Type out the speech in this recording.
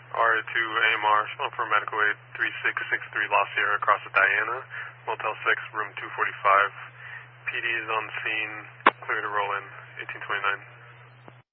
R2 AMR, phone for medical aid 3663 La Sierra across the Diana, Motel 6, room 245. PD is on scene, clear to roll in, 1829.